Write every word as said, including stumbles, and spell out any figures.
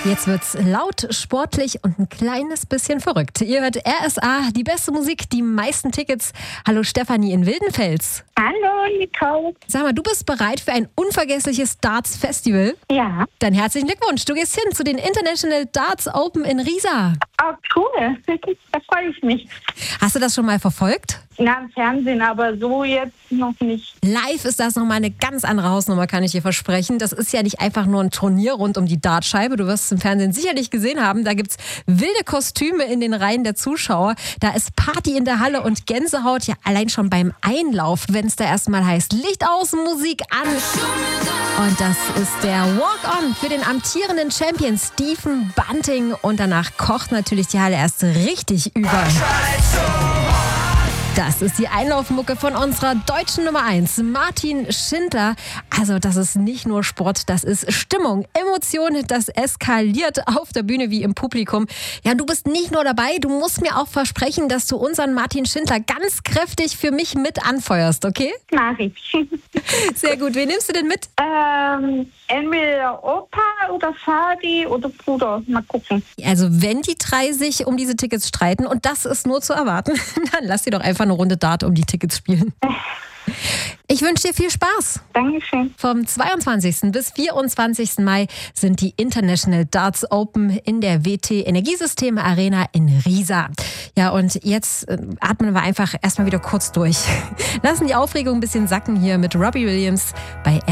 Jetzt wird's laut, sportlich und ein kleines bisschen verrückt. Ihr hört R S A, die beste Musik, die meisten Tickets. Hallo Stefanie in Wildenfels. Hallo Nicole. Sag mal, du bist bereit für ein unvergessliches Darts-Festival? Ja. Dann herzlichen Glückwunsch. Du gehst hin zu den International Darts Open in Riesa. Oh, cool. Da freue ich mich. Hast du das schon mal verfolgt? Na, im Fernsehen, aber so jetzt noch nicht. Live ist das nochmal eine ganz andere Hausnummer, kann ich dir versprechen. Das ist ja nicht einfach nur ein Turnier rund um die Dartscheibe. Du wirst es im Fernsehen sicherlich gesehen haben. Da gibt's wilde Kostüme in den Reihen der Zuschauer. Da ist Party in der Halle und Gänsehaut. Ja, allein schon beim Einlauf, wenn es da erstmal heißt, Licht aus, Musik an. Und das ist der Walk-On für den amtierenden Champion Stephen Bunting. Und danach kocht natürlich die Halle erst richtig über. Das ist die Einlaufmucke von unserer deutschen Nummer eins, Martin Schindler. Also das ist nicht nur Sport, das ist Stimmung, Emotion, das eskaliert auf der Bühne wie im Publikum. Ja, du bist nicht nur dabei, du musst mir auch versprechen, dass du unseren Martin Schindler ganz kräftig für mich mit anfeuerst, okay? Mach ich. Sehr gut, wen nimmst du denn mit? ähm, entweder Opa oder Vati oder Bruder. Mal gucken. Also wenn die drei sich um diese Tickets streiten, und das ist nur zu erwarten, dann lass sie doch einfach eine Runde Dart um die Tickets spielen. Ich wünsche dir viel Spaß. Dankeschön. Vom zweiundzwanzigsten bis vierundzwanzigsten Mai sind die International Darts Open in der W T Energiesysteme Arena in Riesa. Ja, und jetzt äh, atmen wir einfach erstmal wieder kurz durch. Lassen die Aufregung ein bisschen sacken hier mit Robbie Williams bei